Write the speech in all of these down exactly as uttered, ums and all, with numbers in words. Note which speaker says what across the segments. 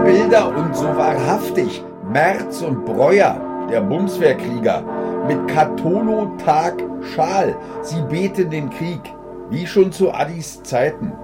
Speaker 1: Bilder und so wahrhaftig. Merz und Breuer, der Bundeswehrkrieger, mit Katholotag Schal. Sie beten den Krieg, wie schon zu Addis Zeiten.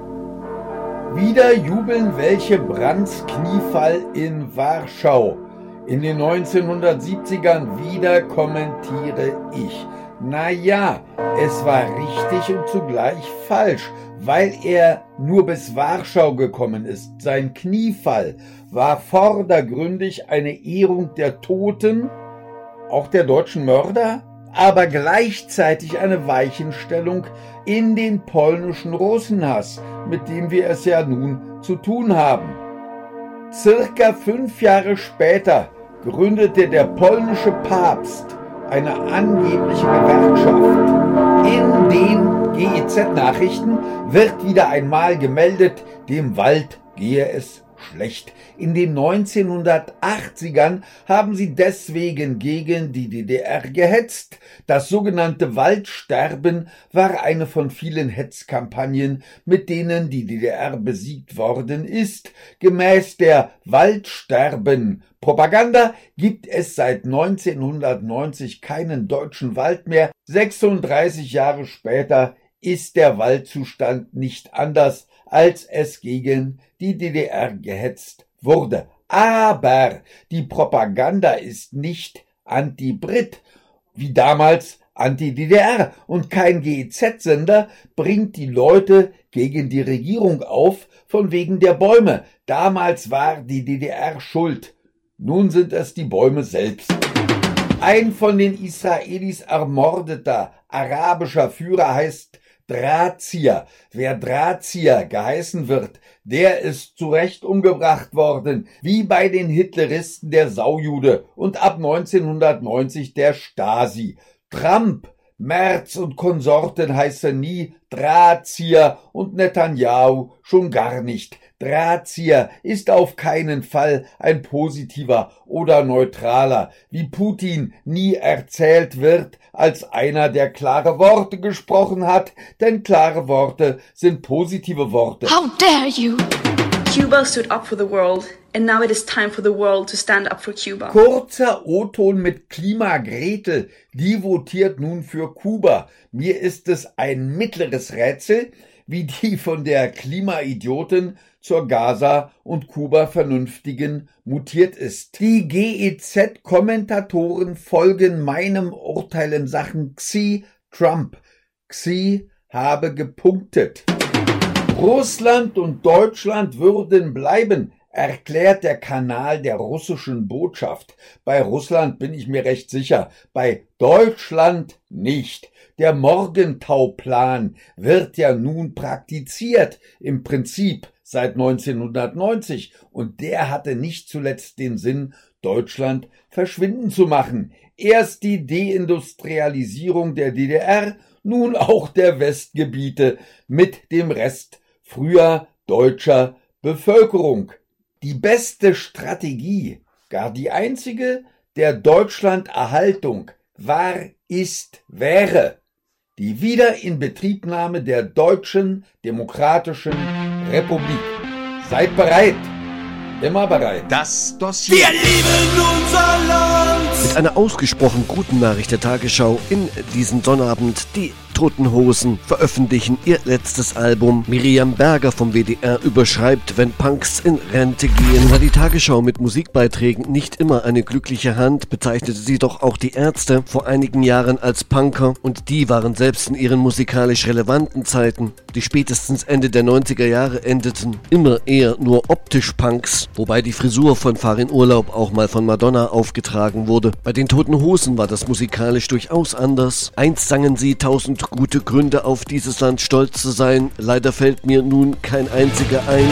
Speaker 1: Wieder jubeln welche Brandts Kniefall in Warschau. In den neunzehnhundertsiebzigern wieder kommentiere ich. Naja, es war richtig und zugleich falsch, weil er nur bis Warschau gekommen ist. Sein Kniefall war vordergründig eine Ehrung der Toten, auch der deutschen Mörder, aber gleichzeitig eine Weichenstellung in den polnischen Russenhass, mit dem wir es ja nun zu tun haben. Circa fünf Jahre später gründete der polnische Papst eine angebliche Gewerkschaft. In den G E Z-Nachrichten wird wieder einmal gemeldet, dem Wald gehe es schlecht. In den neunzehnhundertachtzigern haben sie deswegen gegen die D D R gehetzt. Das sogenannte Waldsterben war eine von vielen Hetzkampagnen, mit denen die D D R besiegt worden ist. Gemäß der Waldsterben-Propaganda gibt es seit neunzehnhundertneunzig keinen deutschen Wald mehr. sechsunddreißig Jahre später ist der Waldzustand nicht anders, als es gegen die D D R gehetzt wurde. Aber die Propaganda ist nicht anti-Brit, wie damals anti-D D R, und kein G E Z-Sender bringt die Leute gegen die Regierung auf, von wegen der Bäume. Damals war die D D R schuld, nun sind es die Bäume selbst. Ein von den Israelis ermordeter arabischer Führer heißt Drahtzieher. Wer Drahtzieher geheißen wird, der ist zu Recht umgebracht worden, wie bei den Hitleristen der Saujude und ab neunzehnhundertneunzig der Stasi. Trump, Merz und Konsorten heißen nie Drahtzieher und Netanyahu schon gar nicht. Drahtzieher ist auf keinen Fall ein positiver oder neutraler, wie Putin nie erzählt wird, als einer, der klare Worte gesprochen hat, denn klare Worte sind positive Worte.
Speaker 2: How dare you?
Speaker 3: Cuba stood up for the world, and now it is time for the world to stand up for Cuba.
Speaker 1: Kurzer O-Ton mit Klima Gretel, die votiert nun für Kuba. Mir ist es ein mittleres Rätsel, wie die von der Klimaidiotin zur Gaza- und Kuba-Vernünftigen mutiert ist. Die G E Z-Kommentatoren folgen meinem Urteil in Sachen Xi Trump. Xi habe gepunktet. Russland und Deutschland würden bleiben, erklärt der Kanal der russischen Botschaft. Bei Russland bin ich mir recht sicher, bei Deutschland nicht. Der Morgentauplan wird ja nun praktiziert, im Prinzip seit neunzehnhundertneunzig, und der hatte nicht zuletzt den Sinn, Deutschland verschwinden zu machen. Erst die Deindustrialisierung der D D R, nun auch der Westgebiete mit dem Rest früher deutscher Bevölkerung. Die beste Strategie, gar die einzige, der Deutschlanderhaltung war, ist, wäre die Wiederinbetriebnahme der Deutschen Demokratischen Republik. Seid bereit, immer bereit.
Speaker 4: Das Dossier.
Speaker 5: Wir lieben unser Land.
Speaker 6: Mit einer ausgesprochen guten Nachricht der Tagesschau in diesem Sonnabend: Die Toten Hosen veröffentlichen ihr letztes Album. Miriam Berger vom W D R überschreibt, wenn Punks in Rente gehen. Da die Tagesschau mit Musikbeiträgen nicht immer eine glückliche Hand, bezeichnete sie doch auch die Ärzte vor einigen Jahren als Punker, und die waren selbst in ihren musikalisch relevanten Zeiten, die spätestens Ende der neunziger Jahre endeten, immer eher nur optisch Punks, wobei die Frisur von Farin Urlaub auch mal von Madonna aufgetragen wurde. Bei den Toten Hosen war das musikalisch durchaus anders. Einst sangen sie tausend gute Gründe auf dieses Land stolz zu sein. Leider fällt mir nun kein einziger ein.